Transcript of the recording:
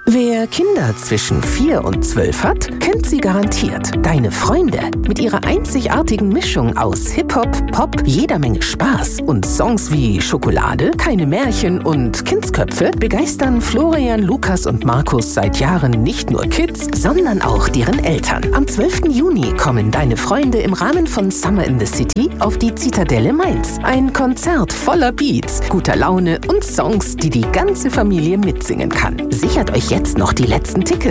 Wer Kinder zwischen 4 und 12 hat, kennt sie garantiert. Deine Freunde mit ihrer einzigartigen Mischung aus Hip-Hop, Pop, jeder Menge Spaß und Songs wie Schokolade, keine Märchen und Kindsköpfe begeistern Florian, Lukas und Markus seit Jahren nicht nur Kids, sondern auch deren Eltern. Am 12. Juni kommen deine Freunde im Rahmen von Summer in the City auf die Zitadelle Mainz. Ein Konzert voller Beats, guter Laune und Songs, die die ganze Familie mitsingen kann. Sichert euch jetzt noch die letzten Tickets